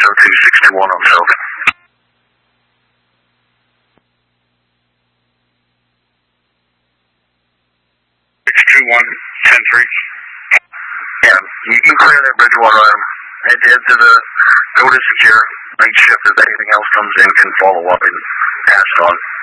602-621 on Silver. 621-10-3. Yeah, you can clear that Bridgewater item. Head to the go to secure. Make shift if anything else comes in, can follow up and pass it on.